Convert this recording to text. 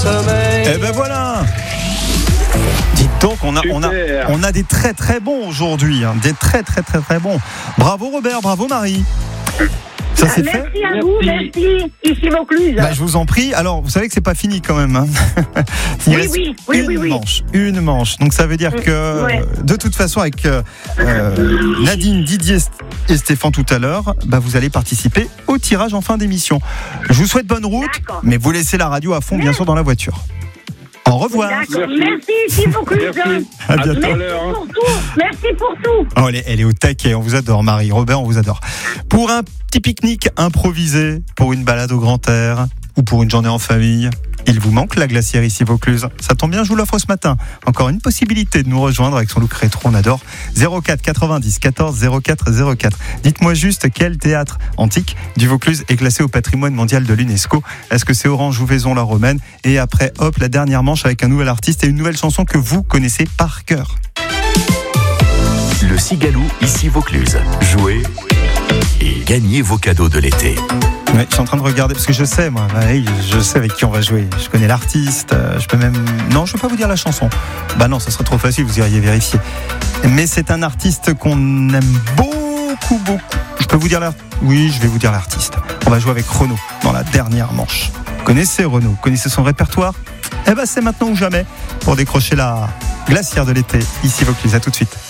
sommeil. Eh ben voilà. Dites donc, on a des très très bons aujourd'hui, hein, des très très très très bons. Bravo Robert, bravo Marie. Ça c'est fait. Merci à vous, merci. Ici Vaucluse. Bah, je vous en prie. Alors, vous savez que c'est pas fini quand même. Hein. Il reste une manche. Donc ça veut dire que de toute façon, avec Nadine, Didier et Stéphane tout à l'heure, bah, vous allez participer au tirage en fin d'émission. Je vous souhaite bonne route, mais vous laissez la radio à fond, bien sûr, dans la voiture. Au revoir. Merci, ici Vaucluse. À bientôt. Merci pour tout. Oh, elle est au taquet. On vous adore, Marie. Robert, on vous adore. Pour un petit pique-nique improvisé, pour une balade au grand air ou pour une journée en famille, il vous manque la glacière ici Vaucluse. Ça tombe bien, je vous l'offre ce matin. Encore une possibilité de nous rejoindre avec son look rétro, on adore. 04 90 14 04 04. Dites-moi juste quel théâtre antique du Vaucluse est classé au patrimoine mondial de l'UNESCO. Est-ce que c'est Orange ou Vaison-la-Romaine? Et après, hop, la dernière manche avec un nouvel artiste et une nouvelle chanson que vous connaissez par cœur. Le Cigaloux, ici Vaucluse. Jouez et gagnez vos cadeaux de l'été. Ouais, je suis en train de regarder parce que je sais, moi, je sais avec qui on va jouer. Je connais l'artiste. Je peux même. Non, je ne peux pas vous dire la chanson. Bah non, ça serait trop facile. Vous iriez vérifier. Mais c'est un artiste qu'on aime beaucoup, beaucoup. Je peux vous dire Oui, je vais vous dire l'artiste. On va jouer avec Renaud dans la dernière manche. Vous connaissez Renaud? Vous connaissez son répertoire? Eh ben, c'est maintenant ou jamais pour décrocher la glacière de l'été ici Vaucluse. À tout de suite.